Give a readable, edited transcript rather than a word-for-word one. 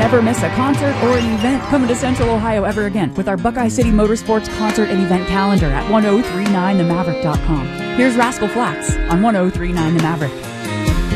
ever miss a concert or an event coming to Central Ohio ever again with our Buckeye City Motorsports concert and event calendar at 1039themaverick.com. Here's Rascal Flatts on 1039 The Maverick.